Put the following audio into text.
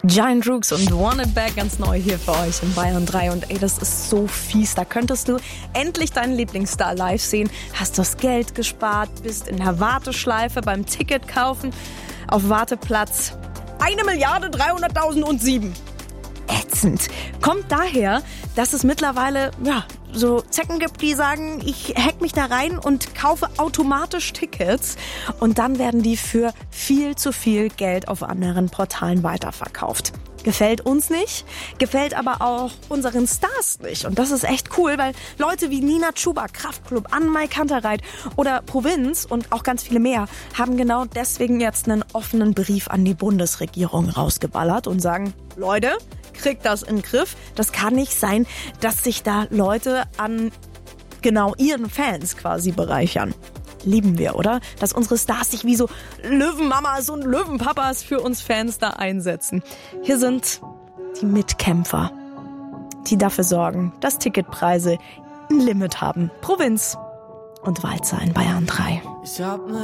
Giant Rooks und Want It Back ganz neu hier für euch in Bayern 3. Und ey, das ist so fies. Da könntest du endlich deinen Lieblingsstar live sehen. Hast das Geld gespart, bist in der Warteschleife beim Ticket kaufen. Auf Warteplatz 1.300.007. Ätzend. Kommt daher, dass es mittlerweile so Zecken gibt, die sagen, ich hack mich da rein und kaufe automatisch Tickets und dann werden die für viel zu viel Geld auf anderen Portalen weiterverkauft. Gefällt uns nicht, gefällt aber auch unseren Stars nicht. Und das ist echt cool, weil Leute wie Nina Chuba, Kraftklub, Anne-Mai Kantereit oder Provinz und auch ganz viele mehr haben genau deswegen jetzt einen offenen Brief an die Bundesregierung rausgeballert und sagen, Leute, kriegt das in den Griff. Das kann nicht sein, dass sich da Leute an genau ihren Fans quasi bereichern. Lieben wir, oder? Dass unsere Stars sich wie so Löwenmamas und Löwenpapas für uns Fans da einsetzen. Hier sind die Mitkämpfer, die dafür sorgen, dass Ticketpreise ein Limit haben. Provinz und Walzer in Bayern 3.